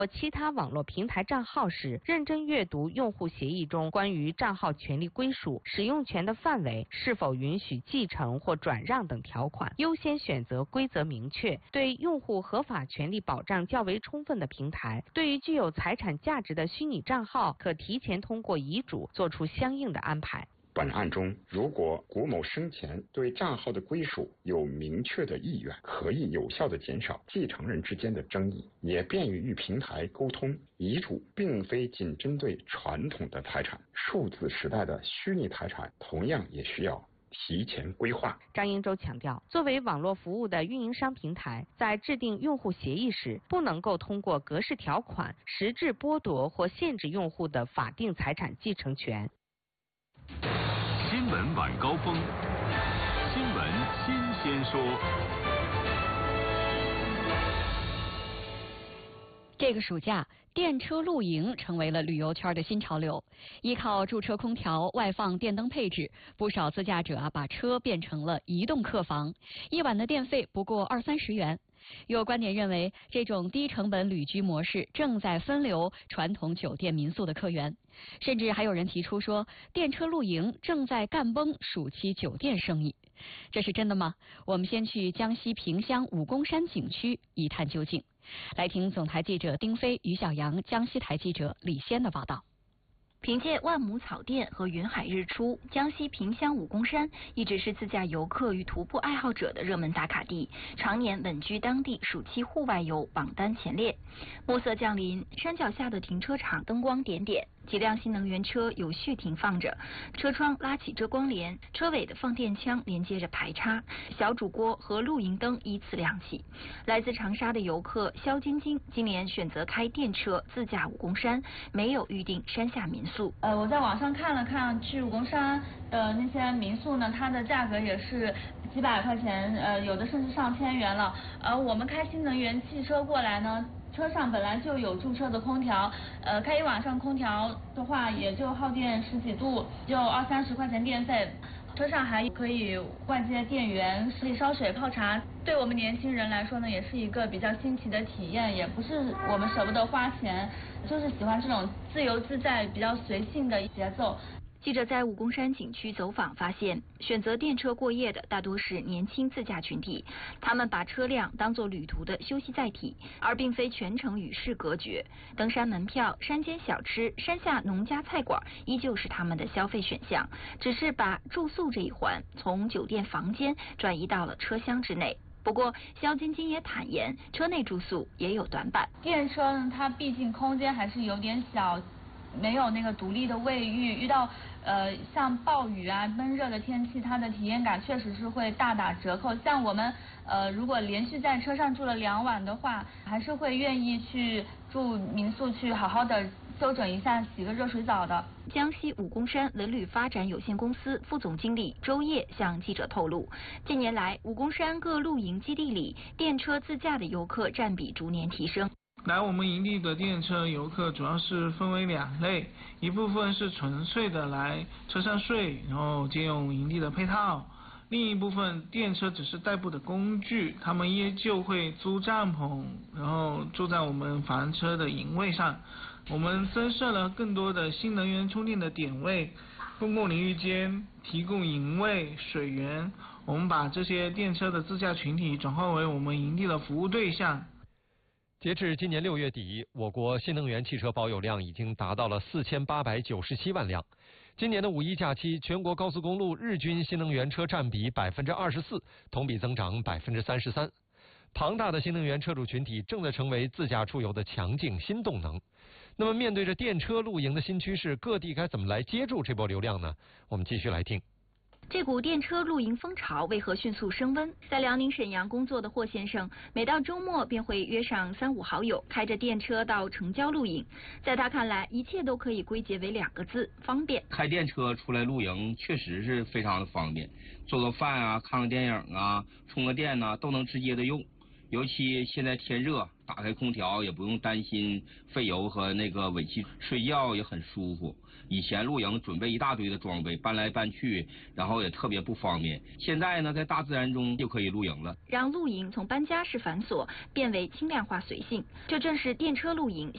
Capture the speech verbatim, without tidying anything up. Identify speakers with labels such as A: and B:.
A: 或其他网络平台账号时，认真阅读用户协议中关于账号权利归属、使用权的范围、是否允许继承或转让等条款，优先选择规则明确、对用户合法权利保障较为充分的平台。对于具有财产价值的虚拟账号，可提前通过遗嘱做出相应的安排。
B: 本案中，如果谷某生前对账号的归属有明确的意愿，可以有效地减少继承人之间的争议，也便于与平台沟通。遗嘱并非仅针对传统的财产，数字时代的虚拟财产同样也需要提前规划。
A: 张英洲强调，作为网络服务的运营商平台，在制定用户协议时，不能够通过格式条款实质剥夺或限制用户的法定财产继承权。
C: 新闻晚高峰，新闻新鲜说。
D: 这个暑假，电车露营成为了旅游圈的新潮流。依靠驻车空调、外放电灯配置，不少自驾者啊把车变成了移动客房，一晚的电费不过二三十元。有观点认为，这种低成本旅居模式正在分流传统酒店民宿的客源，甚至还有人提出说，电车露营正在干崩暑期酒店生意。这是真的吗？我们先去江西萍乡武功山景区一探究竟。来听总台记者丁飞、于小阳，江西台记者李仙的报道。
E: 凭借万亩草甸和云海日出，江西萍乡武功山一直是自驾游客与徒步爱好者的热门打卡地，常年稳居当地暑期户外游榜单前列。暮色降临，山脚下的停车场灯光点点，几辆新能源车有序停放着，车窗拉起遮光帘，车尾的放电枪连接着排插，小主锅和露营灯依次亮起。来自长沙的游客肖晶晶今年选择开电车自驾武功山，没有预定山下民宿。
F: 呃，我在网上看了看去武功山的那些民宿呢，它的价格也是几百块钱，呃，有的甚至上千元了。呃，我们开新能源汽车过来呢，车上本来就有驻车的空调，呃，开一晚上空调的话，也就耗电十几度，就二三十块钱电费。车上还可以外接电源，可以烧水泡茶。对我们年轻人来说呢，也是一个比较新奇的体验，也不是我们舍不得花钱，就是喜欢这种自由自在、比较随性的节奏。
E: 记者在武功山景区走访发现，选择电车过夜的大多是年轻自驾群体，他们把车辆当作旅途的休息载体，而并非全程与世隔绝。登山门票、山间小吃、山下农家菜馆依旧是他们的消费选项，只是把住宿这一环从酒店房间转移到了车厢之内。不过，肖晶晶也坦言，车内住宿也有短板。
F: 电车呢，它毕竟空间还是有点小，没有那个独立的卫浴，遇到呃像暴雨啊、闷热的天气，它的体验感确实是会大打折扣。像我们呃如果连续在车上住了两晚的话，还是会愿意去住民宿，去好好的休整一下，洗个热水澡的。
E: 江西武功山文旅发展有限公司副总经理周烨向记者透露，近年来武功山各露营基地里，电车自驾的游客占比逐年提升。
G: 来我们营地的电车游客主要是分为两类，一部分是纯粹的来车上睡，然后借用营地的配套；另一部分电车只是代步的工具，他们依旧会租帐篷，然后住在我们房车的营位上。我们增设了更多的新能源充电的点位，公共淋浴间，提供营位、水源。我们把这些电车的自驾群体转化为我们营地的服务对象。
H: 截至今年六月底，我国新能源汽车保有量已经达到了四千八百九十七万辆。今年的五一假期，全国高速公路日均新能源车占比百分之二十四，同比增长百分之三十三。庞大的新能源车主群体正在成为自驾出游的强劲新动能。那么，面对着电车露营的新趋势，各地该怎么来接住这波流量呢？我们继续来听。
E: 这股电车露营风潮为何迅速升温？在辽宁沈阳工作的霍先生，每到周末便会约上三五好友，开着电车到城郊露营。在他看来，一切都可以归结为两个字：方便。
I: 开电车出来露营确实是非常的方便，做个饭啊，看个电影啊，充个电啊，都能直接的用。尤其现在天热，打开空调也不用担心费油和那个尾气，睡觉也很舒服。以前露营准备一大堆的装备，搬来搬去，然后也特别不方便。现在呢，在大自然中就可以露营了，
E: 让露营从搬家式繁琐变为轻量化随性。这正是电车露营